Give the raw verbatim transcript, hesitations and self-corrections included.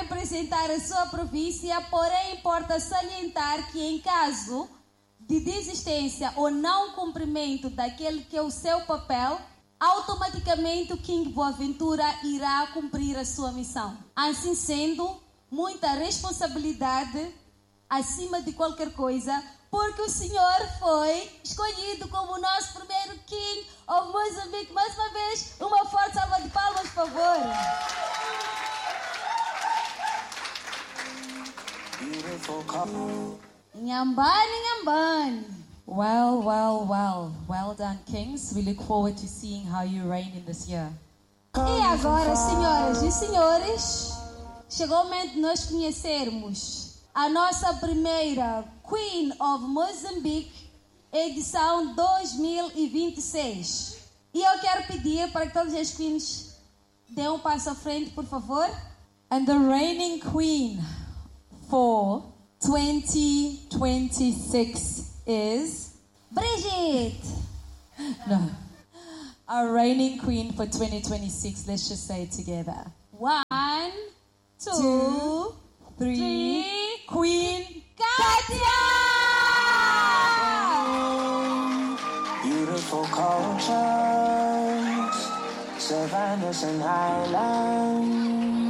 representar a sua província, porém importa salientar que em caso de desistência ou não cumprimento daquele que é o seu papel, automaticamente o King Boaventura irá cumprir a sua missão. Assim sendo, muita responsabilidade acima de qualquer coisa, porque o senhor foi escolhido como o nosso primeiro King of Mozambique. Mais uma vez, uma forte salva de palmas, por favor. Nhambani, Nhambani. Well, well, well. Well done, Kings. We look forward to seeing how you reign in this year. E agora, senhoras e senhores, chegou o momento de nós conhecermos a nossa primeira Queen of Mozambique, edição dois mil e vinte e seis. E eu quero pedir para que todas as queens dêem um passo à frente, por favor. And the reigning queen for twenty twenty-six is... Brigitte! No. Our reigning queen for twenty twenty-six, let's just say it together. One, two, Two, three, three, Queen Katia! Beautiful cultures, savannas and highlands.